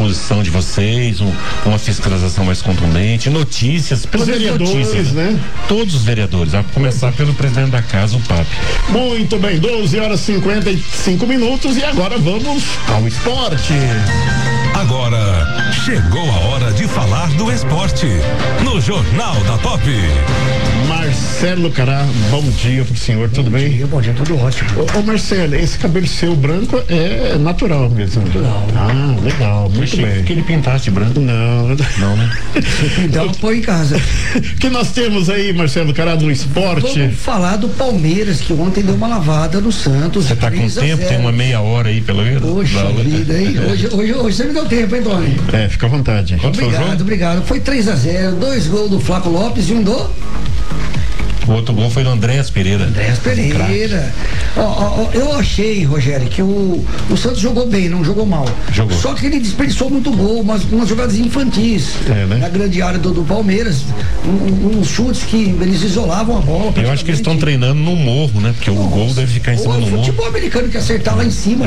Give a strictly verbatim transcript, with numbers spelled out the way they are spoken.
disposição de vocês, um, uma fiscalização mais contundente, notícias, pelo Os menos vereadores, notícias, né? Todos os vereadores, a começar pelo presidente da casa, o Papi. Muito bem, doze horas e cinquenta e cinco minutos e agora vamos ao esporte. Agora, chegou a hora de falar do esporte, no Jornal da Pop. Marcelo Cará, bom dia pro senhor, tudo bom bem? Dia, bom dia, tudo ótimo. Ô, ô Marcelo, esse cabelo seu branco é natural mesmo? Natural. Ah, legal, muito Achei bem. que ele pintasse de branco. Não, Não, né? Então, põe em casa. O que nós temos aí, Marcelo Cará, no esporte? Vamos falar do Palmeiras, que ontem deu uma lavada no Santos. Você tá com tempo? Tem uma meia hora aí, pelo menos? Poxa Não, né? vida, hein? Hoje, hoje, hoje você me deu tempo, hein, Tony? É, fica à vontade. Quanto foi o Obrigado, jogo? obrigado. Foi três a zero, dois gols do Flaco Lopes e um do O outro gol foi do Andréas Pereira. Andréas Pereira. Ó, ó, ó, eu achei, Rogério, que o, o Santos jogou bem, não jogou mal. Jogou. Só que ele desperdiçou muito gol, umas, umas jogadas infantis. É, né? Na grande área do, do Palmeiras. Um, uns chutes que eles isolavam a bola. Eu acho que eles estão treinando no morro, né? Porque o gol deve ficar em cima Ou do o morro. futebol americano que acertar lá em cima.